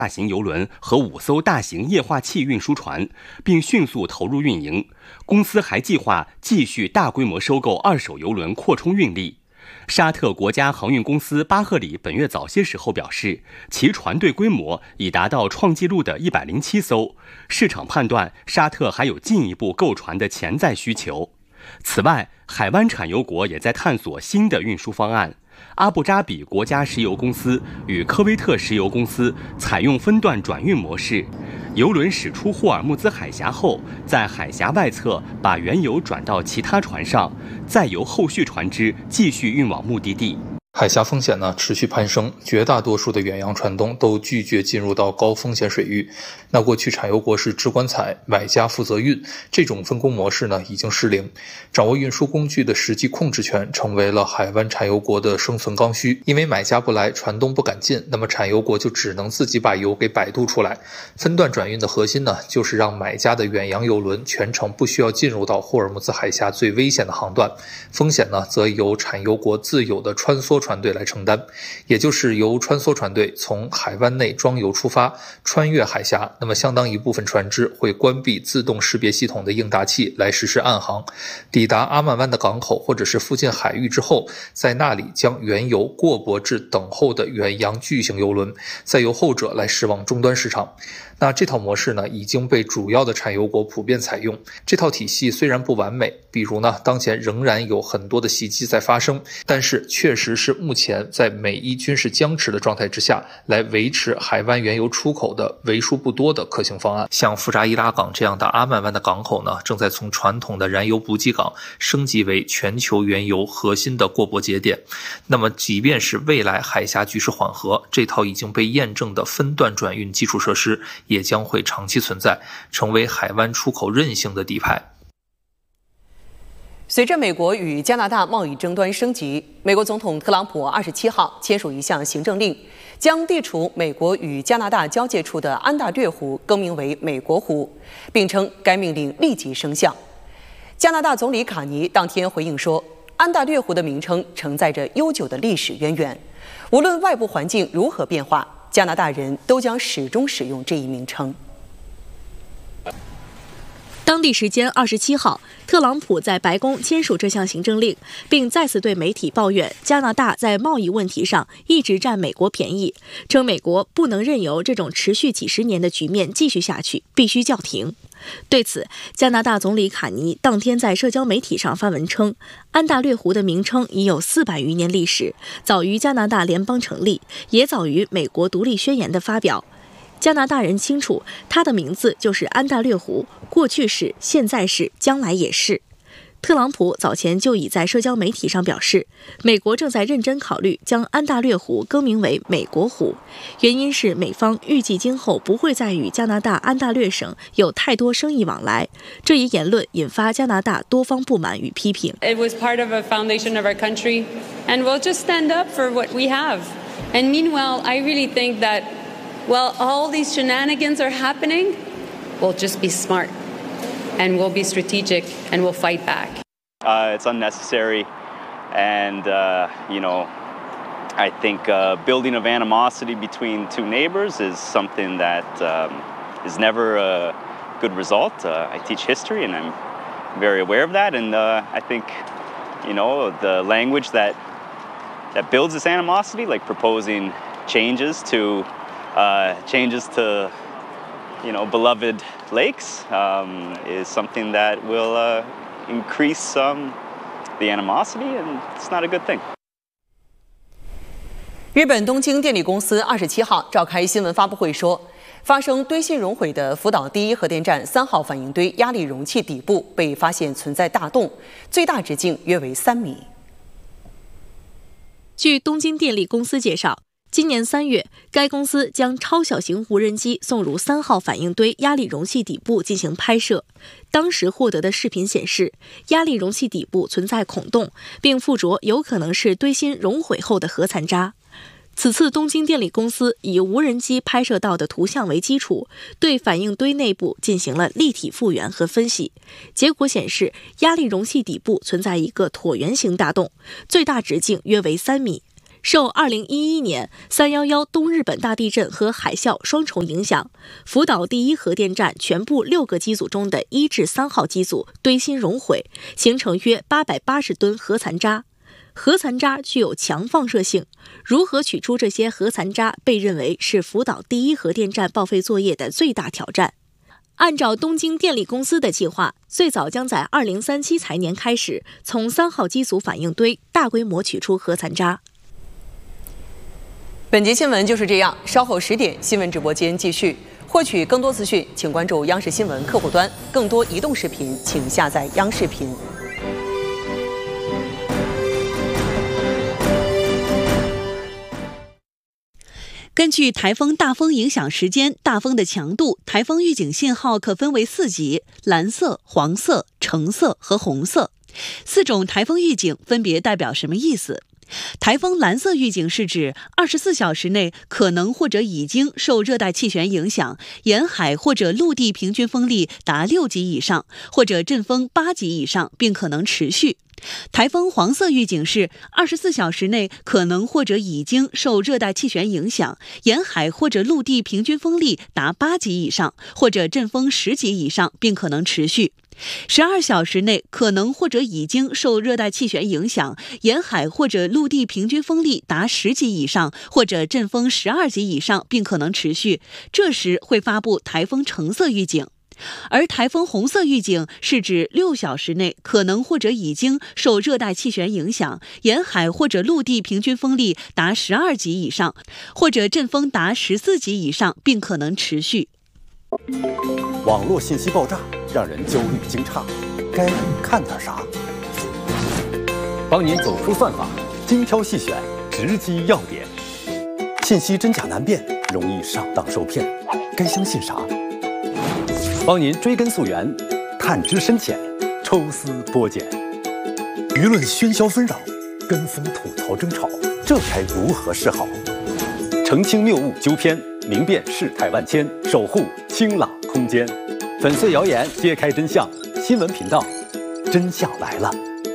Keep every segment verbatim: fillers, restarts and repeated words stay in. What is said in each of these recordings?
大型邮轮和五艘大型液化气运输船，并迅速投入运营。公司还计划继续大规模收购二手邮轮，扩充运力。沙特国家航运公司巴赫里本月早些时候表示，其船队规模已达到创纪录的一百零七艘，市场判断沙特还有进一步购船的潜在需求。此外，海湾产油国也在探索新的运输方案。阿布扎比国家石油公司与科威特石油公司采用分段转运模式，油轮驶出霍尔木兹海峡后，在海峡外侧把原油转到其他船上，再由后续船只继续运往目的地。 海峡风险呢持续攀升，绝大多数的远洋船东都拒绝进入到高风险水域。那过去产油国是直管采，买家负责运，这种分工模式呢已经失灵。掌握运输工具的实际控制权成为了海湾产油国的生存刚需。因为买家不来，船东不敢进，那么产油国就只能自己把油给摆渡出来。分段转运的核心呢，就是让买家的远洋油轮全程不需要进入到霍尔木兹海峡最危险的航段，风险呢则由产油国自有的穿梭船队来承担，也就是由穿梭船队从海湾内装油出发，穿越海峡，那么相当一部分船只会关闭自动识别系统的应答器来实施暗航，抵达阿曼湾的港口或者是附近海域之后，在那里将原油过驳至等候的远洋巨型油轮，再由后者来驶往终端市场。那这套模式呢，已经被主要的产油国普遍采用。这套体系虽然不完美，比如呢，当前仍然有很多的袭击在发生，但是确实是目前在美伊军事僵持的状态之下，来维持海湾原油出口的为数不多的可行方案。像富扎伊拉港这样的阿曼湾的港口呢，正在从传统的燃油补给港升级为全球原油核心的过驳节点。那么，即便是未来海峡局势缓和，这套已经被验证的分段转运基础设施也将会长期存在，成为海湾出口韧性的底牌。 随着美国与加拿大贸易争端升级，美国总统特朗普二十七号签署一项行政令，将地处美国与加拿大交界处的安大略湖更名为美国湖，并称该命令立即生效。加拿大总理卡尼当天回应说，安大略湖的名称承载着悠久的历史渊源，无论外部环境如何变化，加拿大人都将始终使用这一名称。 当地时间二十七号，特朗普在白宫签署这项行政令，并再次对媒体抱怨加拿大在贸易问题上一直占美国便宜，称美国不能任由这种持续几十年的局面继续下去，必须叫停。对此，加拿大总理卡尼当天在社交媒体上发文称，安大略湖的名称已有四百余年历史，早于加拿大联邦成立，也早于美国独立宣言的发表。加拿大人清楚，它的名字就是安大略湖，过去是，现在是，将来也是。特朗普早前就已在社交媒体上表示，美国正在认真考虑将安大略湖更名为美国湖，原因是美方预计今后不会再与加拿大安大略省有太多生意往来。这一言论引发加拿大多方不满与批评。 It was part of a foundation of our country, and we'll just stand up for what we have. And meanwhile, I really think that while all these shenanigans are happening, we'll just be smart, and we'll be strategic, and we'll fight back. Uh, it's unnecessary, and uh, you know, I think uh, building of animosity between two neighbors is something that um, is never a good result. Uh, I teach history, and I'm very aware of that, and uh, I think, you know, the language that that builds this animosity, like proposing changes to uh, changes to, you know, beloved lakes, um, is something that will uh, increase um, the animosity, and it's not a good thing. 日本东京电力公司二十七号召开新闻发布会说，发生堆芯熔毁的福岛第一核电站三号反应堆压力容器底部被发现存在大洞，最大直径约为三米。 据东京电力公司介绍，今年三月，该公司将超小型无人机送入三号反应堆压力容器底部进行拍摄。当时获得的视频显示，压力容器底部存在孔洞，并附着有可能是堆芯熔毁后的核残渣。此次东京电力公司以无人机拍摄到的图像为基础，对反应堆内部进行了立体复原和分析。结果显示，压力容器底部存在一个椭圆形大洞，最大直径约为三米。 受二零一一年三一一东日本大地震和海啸双重影响，福岛第一核电站全部六个机组中的一至三号机组堆芯熔毁，形成约八百八十吨核残渣。核残渣具有强放射性，如何取出这些核残渣被认为是福岛第一核电站报废作业的最大挑战。按照东京电力公司的计划，最早将在二零三七财年开始从三号机组反应堆大规模取出核残渣。 本节新闻就是这样，稍后十点新闻直播间继续。获取更多资讯，请关注央视新闻客户端。更多移动视频，请下载央视频。 根据台风大风影响时间、大风的强度，台风预警信号可分为四级：蓝色、黄色、橙色和红色。四种台风预警分别代表什么意思？台风蓝色预警是指二十四小时内可能或者已经受热带气旋影响，沿海或者陆地平均风力达六级以上，或者阵风八级以上，并可能持续。台风黄色预警是二十四小时内可能或者已经受热带气旋影响，沿海或者陆地平均风力达八级以上，或者阵风十级以上，并可能持续。十二小时内可能或者已经受热带气旋影响，沿海或者陆地平均风力达十级以上，或者阵风十二级以上，并可能持续。这时会发布台风橙色预警。而台风红色预警是指六小时内可能或者已经受热带气旋影响，沿海或者陆地平均风力达十二级以上，或者阵风达十四级以上，并可能持续。 网络信息爆炸让人焦虑惊诧，该看点啥？帮您走出算法，精挑细选，直击要点。信息真假难辨，容易上当受骗，该相信啥？帮您追根溯源，探知深浅，抽丝剥茧。舆论喧嚣纷扰，跟风吐槽争吵，这该如何是好？澄清谬误纠偏，明辨事态万千，守护清朗空间。粉碎谣言，揭开真相。新闻频道，真相来了。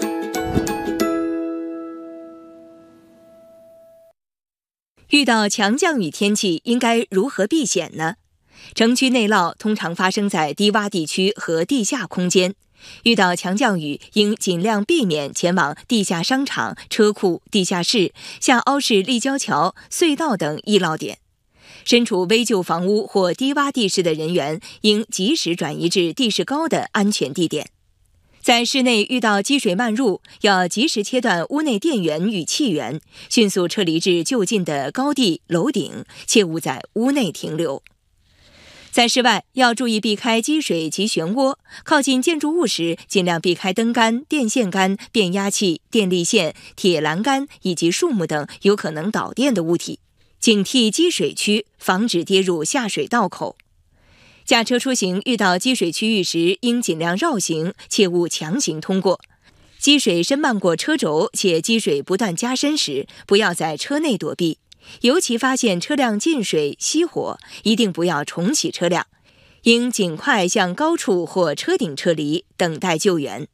遇到强降雨天气，应该如何避险呢？城区内涝通常发生在低洼地区和地下空间，遇到强降雨，应尽量避免前往地下商场、车库、地下室、下凹式立交桥、隧道等易涝点。身处危旧房屋或低洼地势的人员，应及时转移至地势高的安全地点。在室内遇到积水漫入，要及时切断屋内电源与气源，迅速撤离至就近的高地、楼顶，切勿在屋内停留。在室外要注意避开积水及漩涡，靠近建筑物时尽量避开灯杆、电线杆、变压器、电力线、铁栏杆以及树木等有可能导电的物体，警惕积水区，防止跌入下水道口。驾车出行遇到积水区域时，应尽量绕行，切勿强行通过。积水深漫过车轴且积水不断加深时，不要在车内躲避。尤其发现车辆进水、熄火，一定不要重启车辆，应尽快向高处或车顶撤离，等待救援。